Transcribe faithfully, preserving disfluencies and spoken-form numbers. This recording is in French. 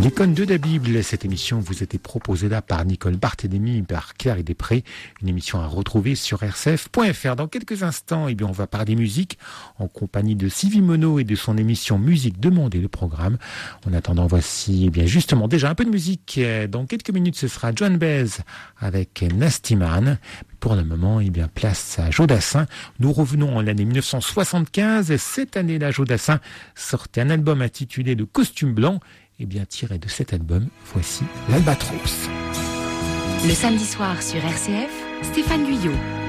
L'icône de la Bible, cette émission vous a été proposée là par Nicole Barthélémy, par Claire Després, une émission à retrouver sur r c f point f r. Dans quelques instants, eh bien, on va parler musique en compagnie de Sylvie Monod et de son émission Musique Demandée, le programme. En attendant, voici eh bien, justement déjà un peu de musique. Dans quelques minutes, ce sera Joan Baez avec Nasty Man. Pour le moment, eh bien, place à Jodassin. Nous revenons en l'année mille neuf cent soixante-quinze. Cette année-là, Jodassin sortait un album intitulé Le Costume Blanc. Et bien, tiré de cet album, voici l'Albatros. Le samedi soir sur R C F, Stéphane Guyot.